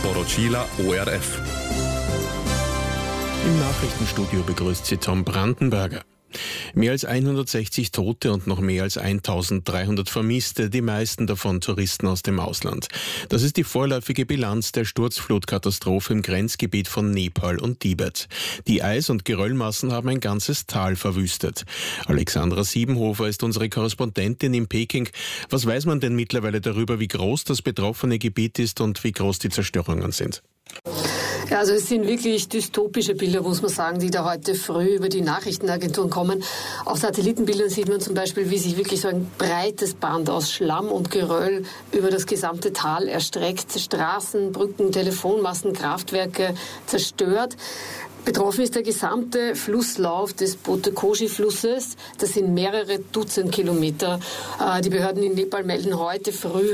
Sporočila ORF. Im Nachrichtenstudio begrüßt Sie Tom Brandenberger. Mehr als 160 Tote und noch mehr als 1300 Vermisste, die meisten davon Touristen aus dem Ausland. Das ist die vorläufige Bilanz der Sturzflutkatastrophe im Grenzgebiet von Nepal und Tibet. Die Eis- und Geröllmassen haben ein ganzes Tal verwüstet. Alexandra Siebenhofer ist unsere Korrespondentin in Peking. Was weiß man denn mittlerweile darüber, wie groß das betroffene Gebiet ist und wie groß die Zerstörungen sind? Ja, also es sind wirklich dystopische Bilder, muss man sagen, die da heute früh über die Nachrichtenagenturen kommen. Auf Satellitenbildern sieht man zum Beispiel, wie sich wirklich so ein breites Band aus Schlamm und Geröll über das gesamte Tal erstreckt. Straßen, Brücken, Telefonmasten, Kraftwerke zerstört. Betroffen ist der gesamte Flusslauf des Botkoshi-Flusses. Das sind mehrere Dutzend Kilometer. Die Behörden in Nepal melden heute früh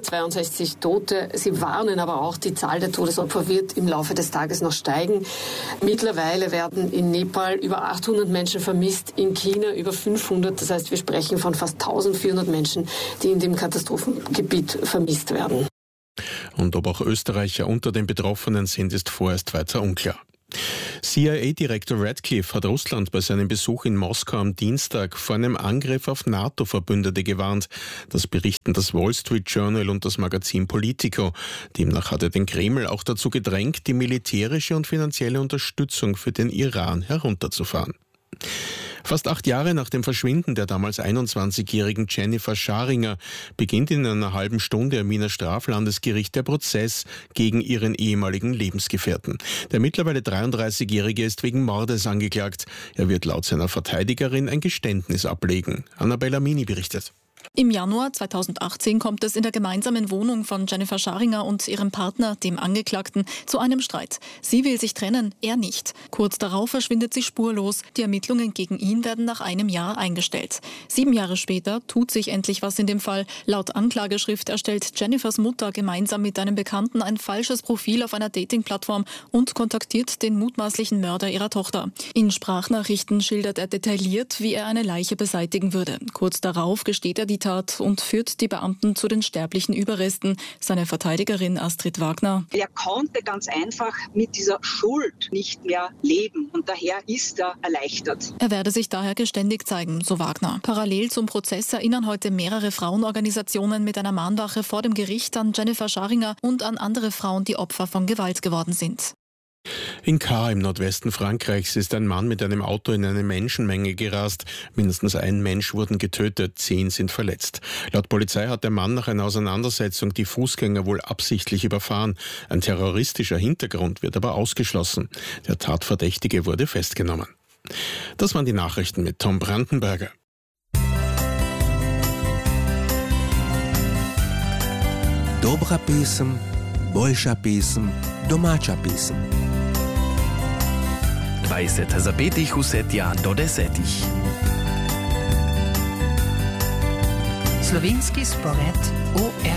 162 Tote. Sie warnen aber auch, die Zahl der Todesopfer wird im Laufe des Tages noch steigen. Mittlerweile werden in Nepal über 800 Menschen vermisst, in China über 500. Das heißt, wir sprechen von fast 1400 Menschen, die in dem Katastrophengebiet vermisst werden. Und ob auch Österreicher unter den Betroffenen sind, ist vorerst weiter unklar. CIA-Direktor Radcliffe hat Russland bei seinem Besuch in Moskau am Dienstag vor einem Angriff auf NATO-Verbündete gewarnt. Das berichten das Wall Street Journal und das Magazin Politico. Demnach hat er den Kreml auch dazu gedrängt, die militärische und finanzielle Unterstützung für den Iran herunterzufahren. Fast 8 Jahre nach dem Verschwinden der damals 21-jährigen Jennifer Scharinger beginnt in einer halben Stunde am Wiener Straflandesgericht der Prozess gegen ihren ehemaligen Lebensgefährten. Der mittlerweile 33-Jährige ist wegen Mordes angeklagt. Er wird laut seiner Verteidigerin ein Geständnis ablegen. Annabella Mini berichtet. Im Januar 2018 kommt es in der gemeinsamen Wohnung von Jennifer Scharinger und ihrem Partner, dem Angeklagten, zu einem Streit. Sie will sich trennen, er nicht. Kurz darauf verschwindet sie spurlos. Die Ermittlungen gegen ihn werden nach einem Jahr eingestellt. 7 Jahre später tut sich endlich was in dem Fall. Laut Anklageschrift erstellt Jennifers Mutter gemeinsam mit einem Bekannten ein falsches Profil auf einer Dating-Plattform und kontaktiert den mutmaßlichen Mörder ihrer Tochter. In Sprachnachrichten schildert er detailliert, wie er eine Leiche beseitigen würde. Kurz darauf gesteht er die Tat und führt die Beamten zu den sterblichen Überresten. Seine Verteidigerin Astrid Wagner. Er konnte ganz einfach mit dieser Schuld nicht mehr leben und daher ist er erleichtert. Er werde sich daher geständig zeigen, so Wagner. Parallel zum Prozess erinnern heute mehrere Frauenorganisationen mit einer Mahnwache vor dem Gericht an Jennifer Scharinger und an andere Frauen, die Opfer von Gewalt geworden sind. In Caen im Nordwesten Frankreichs ist ein Mann mit einem Auto in eine Menschenmenge gerast. Mindestens 1 Mensch wurden getötet, 10 sind verletzt. Laut Polizei hat der Mann nach einer Auseinandersetzung die Fußgänger wohl absichtlich überfahren. Ein terroristischer Hintergrund wird aber ausgeschlossen. Der Tatverdächtige wurde festgenommen. Das waren die Nachrichten mit Tom Brandenberger. Dobra pesem, boljša pesem, domača pesem. 20 zapetih vsetja do 10. Slovenski spored ORF.